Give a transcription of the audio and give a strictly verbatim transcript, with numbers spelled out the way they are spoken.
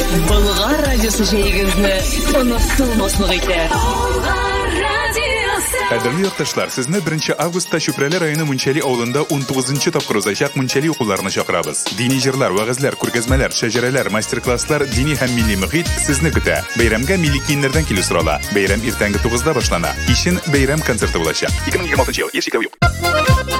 Болгар радиосы җәйгезне онытылмаслык итә. Кадерле якташлар, сезне беренче августта Чүпрәле районы Мунчали авылында он тугызынчы тапкыр узачак Мунчали укуларына чакырабыз. Дини җырлар, вәгазьләр, күргәзмәләр, шәҗәрәләр, мастер-класслар, дини һәм милли мөхит сезне көтә. Бәйрәмгә милли киемнәрдән килү сорала. Бәйрәм иртәнге тугызда башлана. Кичен бәйрәм концерты булачак. ике мең егерме алтынчы ел, яшь юк.